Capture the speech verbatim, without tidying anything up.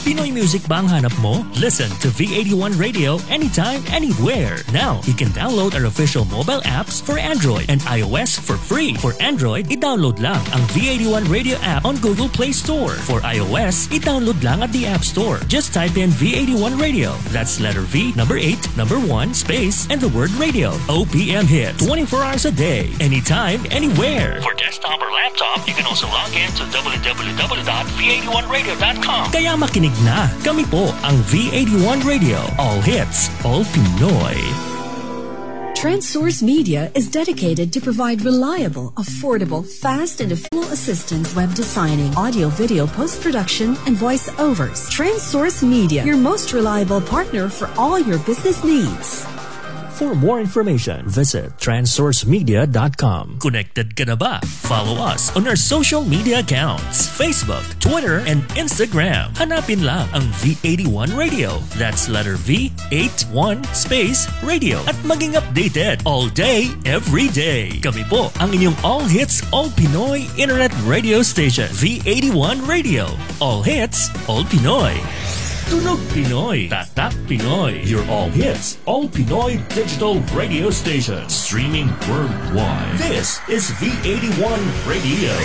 Pinoy music ba ang hanap mo? Listen to V eighty-one Radio anytime, anywhere. Now, you can download our official mobile apps for Android and iOS for free. For Android, i-download lang ang V eighty-one Radio app on Google Play Store. For iOS, i-download lang at the App Store. Just type in V eighty-one Radio. That's letter V, number eight, number one, space, and the word radio. O P M hits twenty-four hours a day, anytime, anywhere. For desktop or laptop, you can also log in to w w w dot v eighty-one radio dot com. Kaya makinig na. Kami po ang V eighty-one Radio. All hits, all Pinoy. TrendSource Media is dedicated to provide reliable, affordable, fast, and affordable assistance web designing, audio, video, post-production, and voice-overs. TrendSource Media, your most reliable partner for all your business needs. For more information, visit trans source media dot com. Connected ka na ba? Follow us on our social media accounts, Facebook, Twitter, and Instagram. Hanapin lang ang V eighty-one Radio. That's letter V, eighty-one, space, radio. At maging updated all day, every day. Kami po ang inyong all hits, all Pinoy internet radio station. V eighty-one Radio. All hits, all Pinoy. Tunog Pinoy, Tatak Pinoy, your all hits, all Pinoy digital radio station, streaming worldwide. This is V eighty-one Radio.